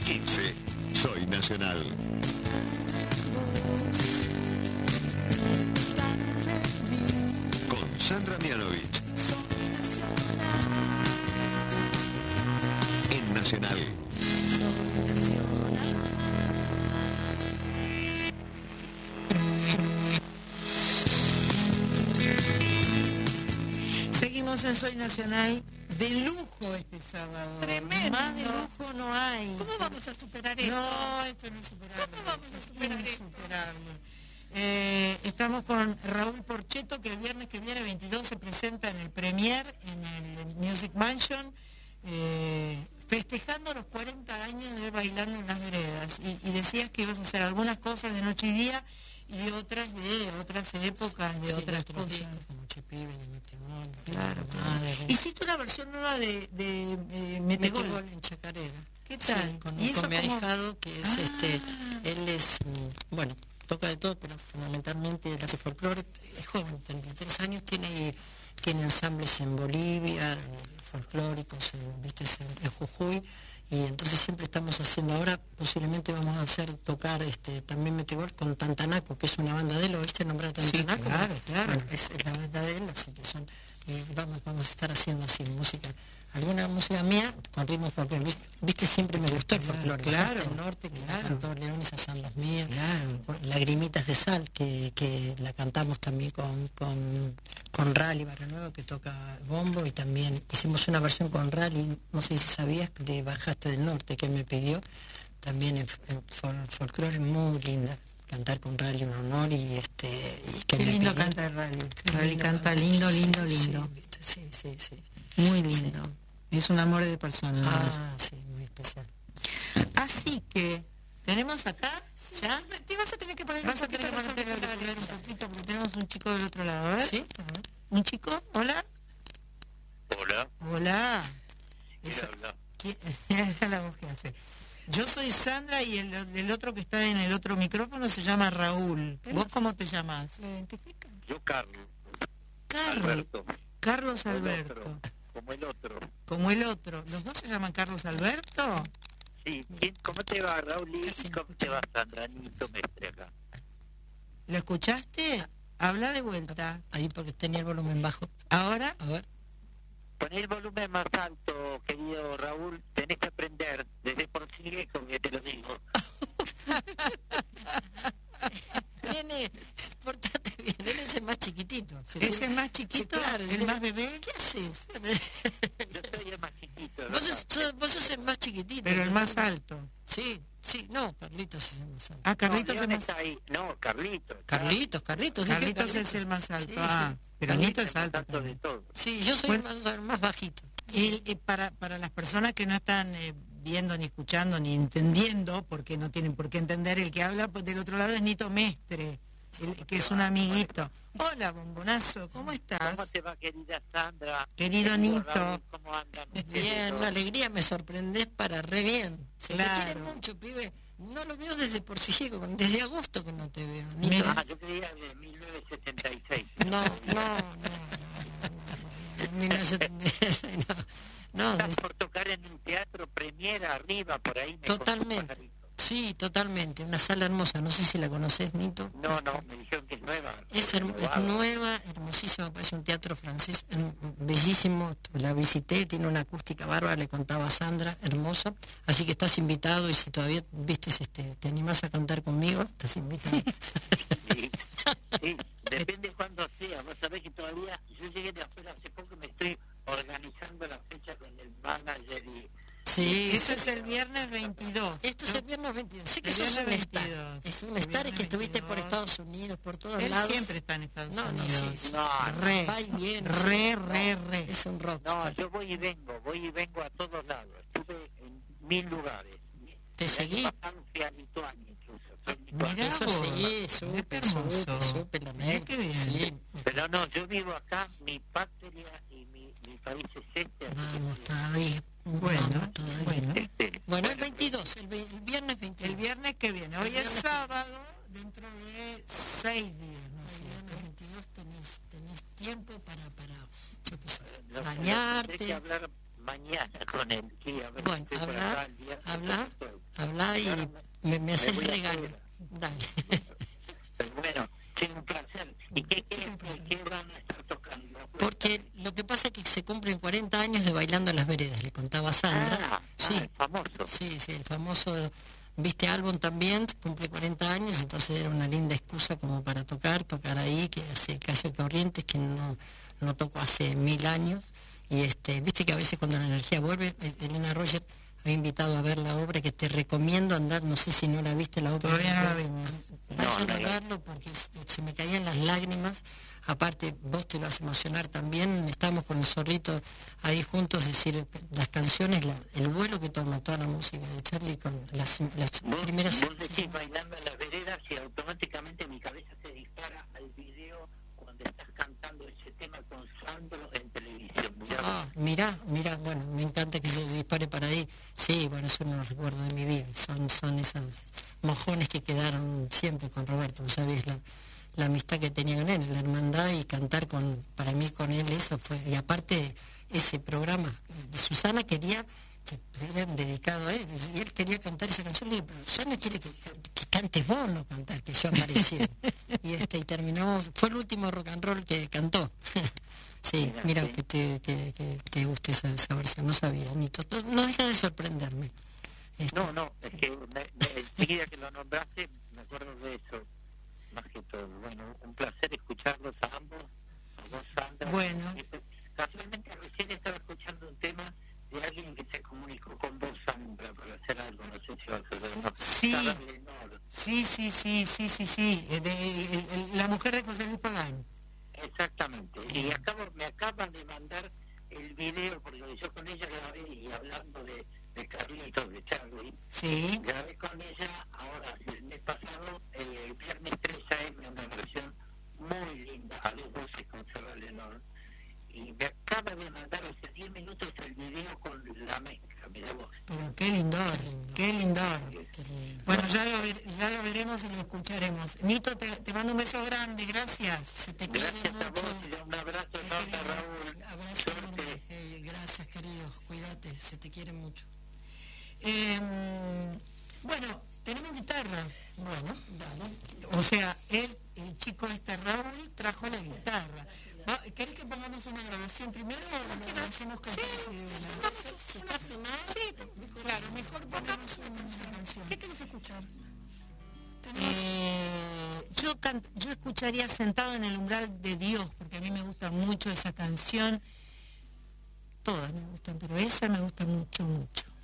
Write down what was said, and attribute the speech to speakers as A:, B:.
A: 15. Soy Nacional. Con Sandra Mianovich. En Nacional.
B: Seguimos en Soy Nacional. De lujo este sábado.
C: Tremendo.
B: Más de lujo no hay.
C: ¿Cómo vamos a superar eso?
B: No, esto no es superable.
C: ¿Cómo vamos a superar
B: Es
C: esto?
B: insuperable. Estamos con Raúl Porchetto, que el viernes que viene, 22, se presenta en el Premier, en el Music Mansion, festejando los 40 años de Bailando en las Veredas. Y decías que ibas a hacer algunas cosas de noche y día y otras de otras épocas, de otras cosas.
D: Discos, como Chepibe, de Metegol,
B: Claro, claro.
D: Madre.
B: Hiciste una versión nueva de Metegol.
D: Metegol en Chacarera.
B: ¿Qué tal?
D: Sí, con
B: ¿Y eso
D: mi
B: cómo?
D: ahijado, que es él es, bueno, toca de todo, pero fundamentalmente él hace folclore. Es joven, 33 años, tiene ensambles en Bolivia, folclóricos, en Jujuy, y entonces siempre estamos haciendo, ahora posiblemente vamos a tocar también Metegol con Tantanaco, que es una banda de él. ¿Oíste nombrar Tantanaco?
B: Sí, claro, claro.
D: Bueno, es la banda de él, así que vamos a estar haciendo así música, alguna música mía con ritmos folclóricos. Viste, siempre me gustó el folclore.
B: Claro,
D: El norte, que
B: claro.
D: la cantó León, esas son las mías.
B: Claro.
D: Lagrimitas de Sal, que la cantamos también con Rally Barrenuevo, que toca bombo, y también hicimos una versión con Rally, no sé si sabías, de Bajaste del Norte, que me pidió, también en folclore, muy linda. Cantar con Rally, un honor, y que
B: Qué
D: me
B: lindo
D: pidió.
B: canta Rally.
D: Qué
B: Rally
D: lindo
B: canta
D: canta.
B: lindo,
D: Sí,
B: lindo, lindo.
D: Sí, sí.
B: Muy lindo. Es un amor de persona.
D: Sí, muy especial.
B: Así que, ¿tenemos acá? ¿Ya?
C: Te vas a tener que poner
B: Vas a tener que ponerte el auricular un poquito porque tenemos un chico del otro lado. A ver.
D: ¿Sí?
B: ¿Un chico? ¿Hola?
E: Hola,
B: Hola.
E: ¿quién
B: Eso-
E: habla?
B: ¿Quién? La voz que hace. Yo soy Sandra y el otro que está en el otro micrófono se llama Raúl. ¿Vos cómo te llamas?
C: ¿Se identifica?
E: Yo Carlos,
B: Carlos.
E: Alberto,
B: Carlos
E: el
B: Alberto.
E: otro, como el otro.
B: Como el otro. ¿Los dos se llaman Carlos Alberto?
E: Sí, ¿cómo te va, Raúl? ¿Y cómo te va, Sandranito Mestre acá?
B: ¿Lo escuchaste? Habla de vuelta.
D: Ahí, porque tenía el volumen bajo.
B: ¿Ahora?
D: A ver.
E: Poné el volumen más alto, querido Raúl, tenés que aprender, desde por sí lejos que te lo digo.
D: Nene, portate bien, él es el más chiquitito.
B: ¿Ese es más chiquito?
D: Sí, claro,
B: ¿El más bebé?
D: ¿Qué haces?
E: Yo soy el más chiquito.
D: Vos sos el más chiquitito.
B: Pero el más alto.
D: Sí, no, Carlitos es el más alto.
B: Ah, Carlitos es
E: León
B: más
E: está ahí. No, Carlitos.
D: Carlitos. dije
B: Carlitos es el más alto.
D: Sí,
B: Ah,
D: sí.
B: pero
D: Carlitos
B: Nito
E: Es
B: es
E: el
B: alto.
E: más alto de
B: también.
E: todos.
D: Sí, yo soy
B: Bueno.
D: el más bajito.
B: Para las personas que no están viendo, ni escuchando, ni entendiendo, porque no tienen por qué entender, el que habla pues, del otro lado es Nito Mestre, que es un amiguito. Hola, bombonazo, ¿cómo estás?
E: ¿Cómo te va, querida Sandra?
B: Querido Nito.
E: Raúl, ¿cómo andan?
D: Bien, una alegría, me sorprendés para re bien. Se
B: Claro.
D: te quiere mucho, pibe. No lo veo desde por ciego, desde agosto que no te veo. Nito.
B: Mira.
E: Ah, yo creía de 1976.
D: No. 1976, no,
E: Estás por tocar en un teatro Premier arriba, por ahí. Me
D: totalmente.
E: contó un pajarito.
D: Sí, totalmente. Una sala hermosa. No sé si la conoces, Nito.
E: No, me dijeron que es nueva.
D: Es
E: renovada.
D: nueva, hermosísima, parece un teatro francés, bellísimo, la visité, tiene una acústica bárbara, le contaba a Sandra, hermoso, así que estás invitado, y si todavía te animás a cantar conmigo, estás invitado.
E: Sí, depende cuándo sea. Vos sabés que todavía, yo llegué de afuera hace poco, me estoy organizando la fecha con el manager y...
D: Sí,
B: Ese es el viernes 22.
D: esto es el viernes 22, sé que
B: El
D: sos un
B: viernes
D: star,
B: 22.
D: es un
B: El
D: star, y
B: viernes
D: que estuviste por
B: 22.
D: Estados Unidos, por todos
B: Él
D: lados.
B: siempre está en Estados
D: No,
B: Unidos.
D: sí.
E: No,
B: Re,
D: Va y viene,
B: re.
D: es un
E: no,
D: rockstar.
E: yo voy y vengo a todos lados. Estuve en 1000 lugares.
D: Te
E: El
D: seguí.
E: año pasado fui a Lituania incluso. Soy lituano.
B: Mirá
D: Eso
B: vos.
D: sí,
B: Mirá qué
D: supe,
B: hermoso.
D: la
B: Mirá
D: neta.
B: qué bien.
D: Sí.
E: Pero no, yo vivo acá, mi patria y mi país es este. Así
D: Vamos
E: que,
D: todavía.
B: Bueno,
D: Vamos todavía.
B: bueno.
D: Bueno, el 22, el viernes 22.
B: El viernes que viene. Hoy es
D: viernes-
B: sábado, dentro de 6 días, ¿no es
D: El
B: cierto?
D: viernes 22 tenés tiempo para yo qué sé,
E: no, Tendré que
D: bañarte.
E: hablar mañana con él. Sí, a ver si
D: Bueno,
E: estoy por acá el viernes,
D: habla,
E: estoy.
D: ese es
E: voy
D: el
E: a
D: regalo.
E: hacer.
D: Dale.
E: Pero bueno, sí, un placer. ¿Y qué van a estar tocando?
D: Porque lo que pasa es que se cumplen 40 años de Bailando en las Veredas, le contaba Sandra. Sí,
E: famoso.
D: sí, el famoso, viste, álbum también cumple 40 años, entonces era una linda excusa como para tocar ahí, que hace Calle Corrientes, que no toco hace 1000 años. Y viste que a veces cuando la energía vuelve, Elena Roger había invitado a ver la obra, que te recomiendo andar, no sé si no la viste la obra.
B: Todavía no la vimos.
D: Vayan a verlo porque se me caían las lágrimas. Aparte, vos te vas a emocionar también. Estamos con el Zorrito ahí juntos, es decir, las canciones, el vuelo que toma toda la música de Charlie con las primeras...
E: Vos decís Bailando en las Veredas y automáticamente mi cabeza se dispara al video cuando estás cantando ese tema con Sandro en televisión.
D: Mirá, bueno, me encanta que se dispare para ahí. Sí, bueno, es uno de los recuerdos de mi vida. Son esos mojones que quedaron siempre con Roberto, vos sabés, la amistad que tenía con él, la hermandad, y cantar para mí con él, eso fue. Y aparte, ese programa, Susana quería que hubieran dedicado a él, y él quería cantar esa canción, le dije, pero Susana quiere que cantes vos, no cantar, que yo apareciera. y terminó, fue el último rock and roll que cantó. Sí, mira, que te guste esa versión, no sabía, Nito, no deja de sorprenderme.
E: No, es que enseguida que lo nombraste, me acuerdo de eso, más que todo. Bueno, un placer escucharlos a ambos, a vos, Sandra.
B: Bueno.
E: Casualmente recién estaba escuchando un tema de alguien que se comunicó con vos, Sandra, para hacer algo, no sé si vas a hacer, no.
B: Sí.
E: Sara Lenor.
B: Sí. La mujer de José Luis Pagán.
E: Exactamente. Y me acaban de mandar el video, porque yo con ella grabé, y hablando de Carlitos, de Charlie,
B: Sí.
E: grabé con ella ahora, el mes pasado, el viernes 3 AM, una versión muy linda, a dos voces con Sara Lenor. Y me acaba de mandar hace 10 minutos el video con la mezcla, mirá vos.
B: Pero qué lindor. Bueno, ya lo veremos y lo escucharemos. Nito, te mando un beso grande, gracias. Se te quiere
E: Gracias a
B: mucho.
E: vos y un abrazo enorme, Raúl.
D: Abrazo
E: Suerte.
D: enorme. Gracias, queridos, cuídate, se te quiere mucho.
B: Bueno, tenemos guitarra.
D: Bueno, dale.
B: O sea, el chico Raúl trajo la guitarra. ¿Querés que pongamos una grabación primero o lo hacemos cantar así de una?
C: Si está afinado, sí,
B: Claro, mejor pongamos una canción.
C: ¿qué quieres escuchar?
B: Yo escucharía Sentado en el umbral de Dios, porque a mí me gusta mucho esa canción. Todas me gustan, pero esa me gusta mucho.